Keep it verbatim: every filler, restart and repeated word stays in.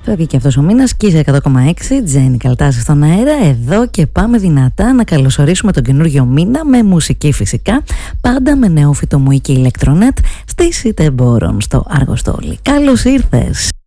Φεύγει και αυτός ο μήνας. Κίζα εκατό κόμμα έξι, Τζένι Καλτάζη στον αέρα. Εδώ και πάμε δυνατά να καλωσορίσουμε τον καινούργιο μήνα με μουσική φυσικά. Πάντα με νεόφυτο Μουίκη ηλεκτρονέτ στη Σιτεμπόρων στο Αργοστόλι. Καλώς ήρθες!